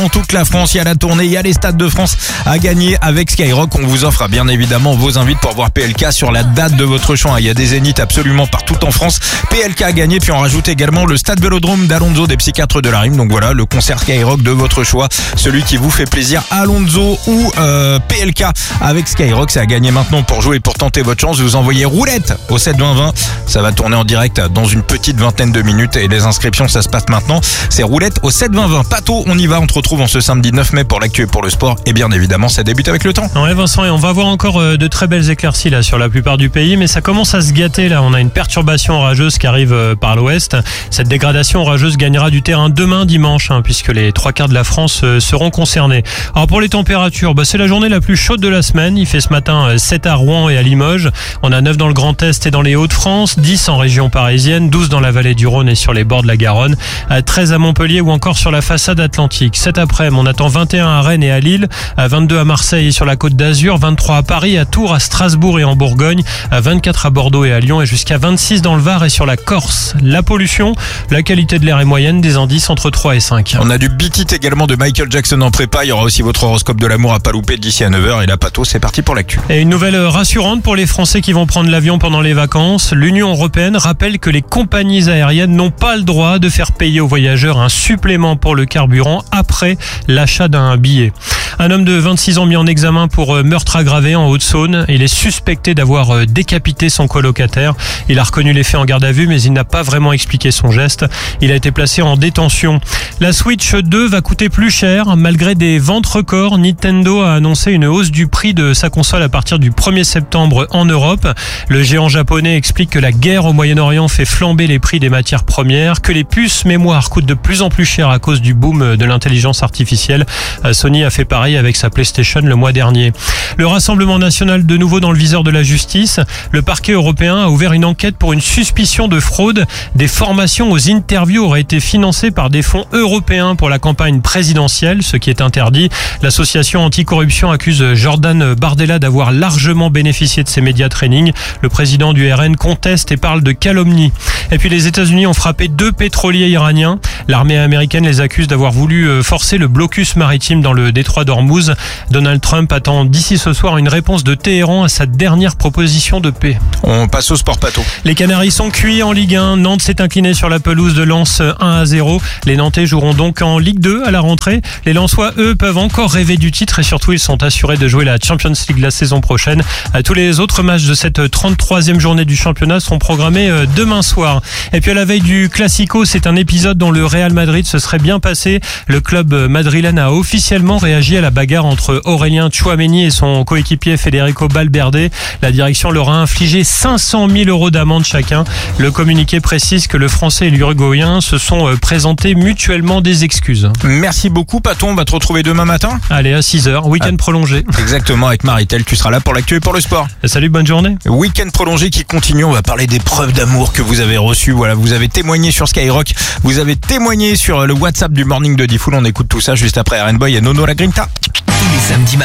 Dans toute la France, il y a la tournée, il y a les stades de France à gagner avec Skyrock. On vous offre bien évidemment vos invites pour voir PLK sur la date de votre choix. Il y a des zéniths absolument partout en France. PLK à gagner, puis on rajoute également le stade Vélodrome d'Alonso des Psychiatres de la Rime. Donc voilà, le concert Skyrock de votre choix. Celui qui vous fait plaisir, Alonso ou PLK avec Skyrock. C'est à gagner maintenant. Pour jouer et pour tenter votre chance, vous envoyez roulette au 72020. Ça va tourner en direct dans une petite vingtaine de minutes et les inscriptions, ça se passe maintenant. C'est roulette au 72020. Pato, on y va, on te retrouve en ce samedi 9 mai pour l'actu et pour le sport. Et bien évidemment, ça débute avec le temps. Ouais Vincent, et on va avoir encore de très belles éclaircies là sur la plupart du pays, mais ça commence à se gâter là. On a une perturbation orageuse qui arrive par l'ouest. Cette dégradation orageuse gagnera du terrain demain dimanche, puisque les 3/4 de la France seront concernés. Alors pour les températures, c'est la journée la plus chaude de la semaine. Il fait ce matin 7 à Rouen et à Limoges. On a 9 dans le Grand Est et dans les Hauts-de-France, 10 en région parisienne, 12 dans la vallée du Rhône et sur les bords de la Garonne, 13 à Montpellier ou encore sur la façade atlantique. Cet après-midi, on attend 21 à Rennes et à Lille, 22 à Marseille et sur la Côte d'Azur, 23 à Paris, à Tours, à Strasbourg et en Bourgogne, 24 à Bordeaux et à Lyon et jusqu'à 26 dans le Var et sur la Corse. La pollution, la qualité de l'air est moyenne, des indices entre 3 et 5. On a du Beat It également de Michael Jackson en prépa. Il y aura aussi votre horoscope de l'amour à pas louper d'ici à 9h. Et là, Pato, c'est parti pour l'actu. Et une nouvelle rassurante pour les Français qui vont prendre l'avion pendant les vacances. L'Union européenne rappelle que les compagnies aériennes n'ont pas le droit de faire payer aux voyageurs un supplément pour le carburant après l'achat d'un billet. Un homme de 26 ans mis en examen pour meurtre aggravé en Haute-Saône. Il est suspecté d'avoir décapité son colocataire. Il a reconnu les faits en garde à vue, mais il n'a pas vraiment expliqué son geste. Il a été placé en détention. La Switch 2 va coûter plus cher. Malgré des ventes records, Nintendo a annoncé une hausse du prix de sa console à partir du 1er septembre en Europe. Le géant japonais explique que la guerre au Moyen-Orient fait flamber les prix des matières premières, que les puces mémoire coûtent de plus en plus cher à cause du boom de l'intelligence artificielle. Sony a fait pareil avec sa PlayStation le mois dernier. Le Rassemblement national de nouveau dans le viseur de la justice. Le parquet européen a ouvert une enquête pour une suspicion de fraude. Des formations aux interviews auraient été financées par des fonds européens pour la campagne présidentielle, ce qui est interdit. L'association anticorruption accuse Jordan Bardella d'avoir largement bénéficié de ces médias training. Le président du RN conteste et parle de calomnie. Et puis les États-Unis ont frappé 2 pétroliers iraniens. L'armée américaine les accuse d'avoir voulu forcer le blocus maritime dans le détroit d'Ormuz. Donald Trump attend d'ici ce soir une réponse de Téhéran à sa dernière proposition de paix. On passe au sport, Pato. Les Canaries sont cuits en Ligue 1. Nantes s'est incliné sur la pelouse de Lens 1-0. Les Nantais joueront donc en Ligue 2 à la rentrée. Les Lensois, eux, peuvent encore rêver du titre et surtout, ils sont assurés de jouer la Champions League la saison prochaine. Tous les autres matchs de cette 33e journée du championnat seront programmés demain soir. Et puis à la veille du Classico, c'est un épisode dont le Real Madrid se serait bien passé. Le club madrilène a officiellement réagi à la bagarre entre Aurélien Tchouaméni et son coéquipier Federico Valverde. La direction leur a infligé 500 000 € d'amende chacun. Le communiqué précise que le Français et l'Uruguayen se sont présentés mutuellement des excuses. Merci beaucoup, Pato. On va te retrouver demain matin. Allez, à 6h, week-end prolongé. Exactement, avec Maritel. Tu seras là pour l'actu et pour le sport. Salut, bonne journée. Week-end prolongé qui continue. On va parler des preuves d'amour que vous avez reçues. Voilà, vous avez témoigné sur Skyrock. Vous avez témoigné sur le WhatsApp du Morning de Diffoul. On écoute tout ça juste après Aaron Boy et Nono La Grinta. Tous les samedis